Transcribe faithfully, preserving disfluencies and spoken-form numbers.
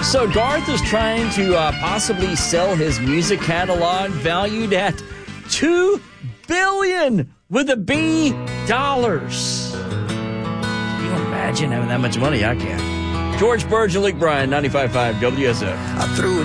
So Garth is trying to uh, possibly sell his music catalog valued at two billion dollars with a B dollars. Can you imagine having that much money? I can't. George Burge and Luke Bryan, ninety-five point five W S F. I threw